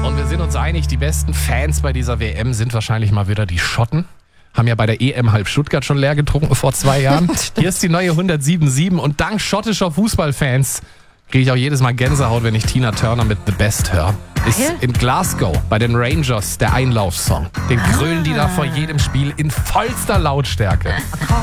Und wir sind uns einig, die besten Fans bei dieser WM sind wahrscheinlich mal wieder die Schotten. Haben ja bei der EM halb Stuttgart schon leer getrunken vor 2 Jahren. Hier ist die neue 107.7 und dank schottischer Fußballfans kriege ich auch jedes Mal Gänsehaut, wenn ich Tina Turner mit The Best höre. Ist in Glasgow bei den Rangers der Einlaufsong. Den grölen die da vor jedem Spiel in vollster Lautstärke.